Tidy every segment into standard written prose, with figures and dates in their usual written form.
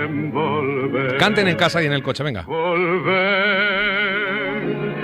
quieren volver. Canten en casa y en el coche, venga. Volver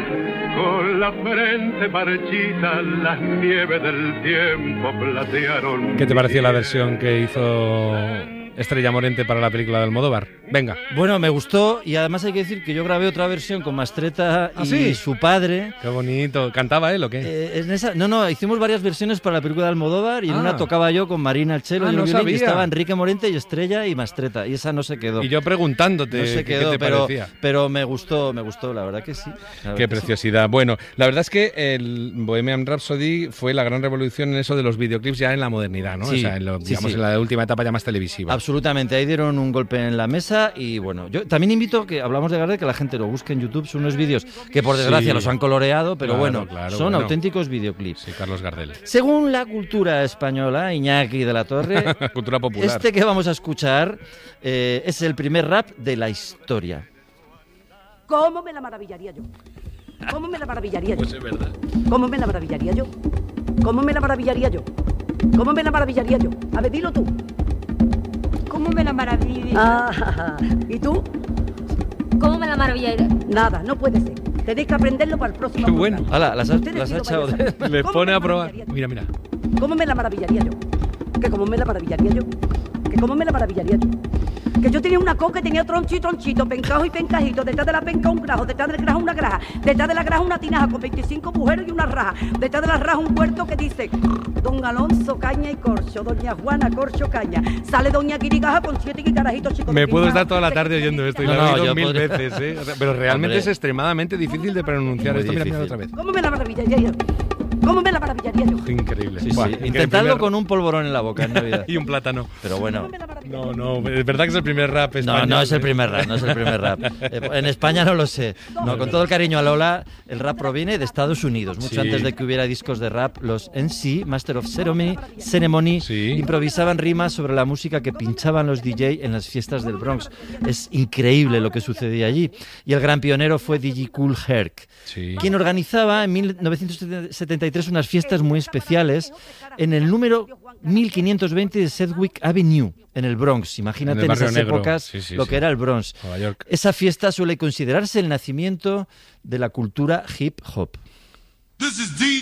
con la frente marchita, las nieves del tiempo platearon. ¿Qué te pareció la versión que hizo Estrella Morente para la película de Almodóvar? Venga. Bueno, me gustó, y además hay que decir que yo grabé otra versión con Mastretta y ¿sí? su padre. Qué bonito. ¿Cantaba él o qué? No, hicimos varias versiones para la película de Almodóvar y en una tocaba yo con Marina al cello y el no violín, sabía. y estaba Enrique Morente y Estrella y Mastretta, y esa no se quedó. Y yo preguntándote no se quedó, qué te parecía. pero me gustó, la verdad que sí. Qué preciosidad. Sí. Bueno, la verdad es que el Bohemian Rhapsody fue la gran revolución en eso de los videoclips ya en la modernidad, ¿no? Sí, o sea, en la última etapa ya más televisiva. Absolutamente, ahí dieron un golpe en la mesa y bueno, yo también invito, que hablamos de Gardel, que la gente lo busque en YouTube, son unos vídeos que por desgracia los han coloreado, pero son auténticos videoclips. Sí, Carlos Gardel. Según la cultura española, Iñaki de la Torre, cultura popular. Este que vamos a escuchar es el primer rap de la historia. ¿Cómo me la maravillaría yo? ¿Cómo me la maravillaría yo? Pues es verdad. ¿Cómo me la maravillaría yo? ¿Cómo me la maravillaría yo? ¿Cómo me la maravillaría yo? A ver, dilo tú. ¿Cómo me la maravillaría? Ah, ¿y tú? ¿Cómo me la maravillaría? Nada, no puede ser. Tenéis que aprenderlo para el próximo. Qué bueno. Hala, las ha echado. Le pone a probar. Mira. ¿Cómo me la maravillaría yo? ¿Que cómo me la maravillaría yo? ¿Que cómo me la maravillaría yo? Que yo tenía una coca que tenía tronchito, pencajo y pencajito, detrás de la penca un grajo, detrás del grajo una graja, detrás de la graja una tinaja con 25 mujeres y una raja, detrás de la raja un puerto que dice Don Alonso Caña y Corcho, Doña Juana Corcho Caña, sale Doña Quirigaja con 7 guicarajitos chicos. Me puedo estar toda la tarde oyendo esto y lo he oído mil podría... veces, ¿eh? O sea, pero realmente es extremadamente difícil de pronunciar esto. Mira otra vez. ¿Cómo me la maravillaría yo? ¿Cómo me la maravillaría yo? Increíble. Sí. Intentadlo con un polvorón en la boca en Navidad. Y un plátano. Pero bueno. No, es verdad que es el primer rap español. No es el primer rap. En España no lo sé. No, con todo el cariño a Lola, el rap proviene de Estados Unidos. Mucho antes de que hubiera discos de rap, los MC, Master of Ceremony, improvisaban rimas sobre la música que pinchaban los DJ en las fiestas del Bronx. Es increíble lo que sucedía allí. Y el gran pionero fue DJ Kool Herc, quien organizaba en 1973 unas fiestas muy especiales en el número 1520 de Sedgwick Avenue, en el Bronx. Imagínate en esas épocas lo que era el Bronx. Nueva York. Esa fiesta suele considerarse el nacimiento de la cultura hip hop.